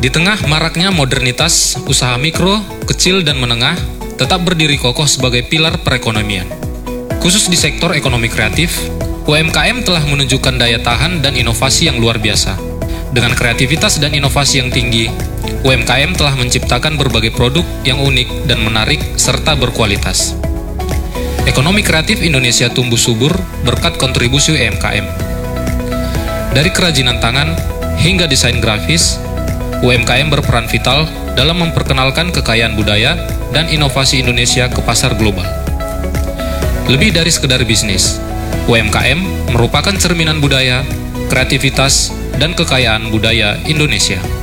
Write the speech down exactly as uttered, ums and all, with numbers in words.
Di tengah maraknya modernitas, usaha mikro, kecil, dan menengah tetap berdiri kokoh sebagai pilar perekonomian. Khusus di sektor ekonomi kreatif, U M K M telah menunjukkan daya tahan dan inovasi yang luar biasa. Dengan kreativitas dan inovasi yang tinggi, U M K M telah menciptakan berbagai produk yang unik dan menarik serta berkualitas. Ekonomi kreatif Indonesia tumbuh subur berkat kontribusi U M K M. Dari kerajinan tangan hingga desain grafis, U M K M berperan vital dalam memperkenalkan kekayaan budaya dan inovasi Indonesia ke pasar global. Lebih dari sekedar bisnis, U M K M merupakan cerminan budaya, kreativitas, dan kekayaan budaya Indonesia.